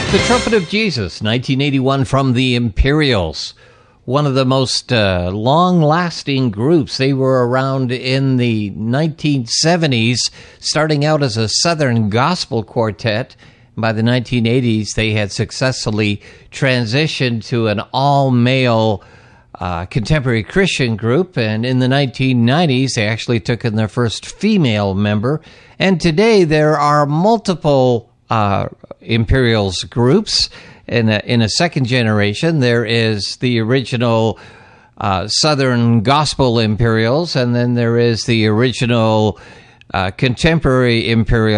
The Trumpet of Jesus, 1981, from the Imperials. One of the most long-lasting groups. They were around in the 1970s, starting out as a Southern gospel quartet. By the 1980s, they had successfully transitioned to an all-male contemporary Christian group, and in the 1990s, they actually took in their first female member. And today, there are multiple Imperials groups. In a second generation, there is the original Southern Gospel Imperials, and then there is the original contemporary Imperials.